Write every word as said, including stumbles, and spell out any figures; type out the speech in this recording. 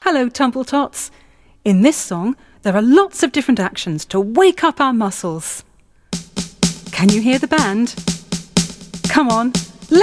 Hello, Tumbletots. In this song, there are lots of different actions to wake up our muscles. Can you hear the band? Come on,